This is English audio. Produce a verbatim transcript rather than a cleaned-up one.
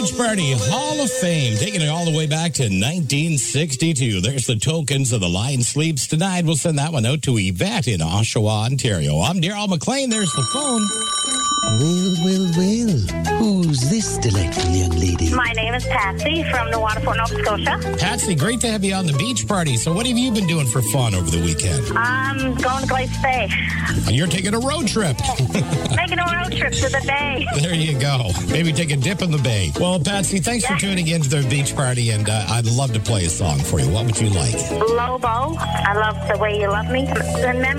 Beach Party Hall of Fame, taking it all the way back to nineteen sixty-two. There's the tokens of The Lion Sleeps Tonight. We'll send that one out to Yvette in Oshawa, Ontario. I'm Daryl McLean. There's the phone. Well, well, well. Who's this delightful young lady? My name is Patsy from the Waterford, Nova Scotia. Patsy, great to have you on the beach party. So what have you been doing for fun over the weekend? I'm going to Glace Bay. And you're taking a road trip. Making a road trip to the bay. There you go. Maybe take a dip in the bay. Well, Patsy, thanks Yeah. for tuning in to the beach party, and uh, I'd love to play a song for you. What would you like? Lobo, I love the way you love me. The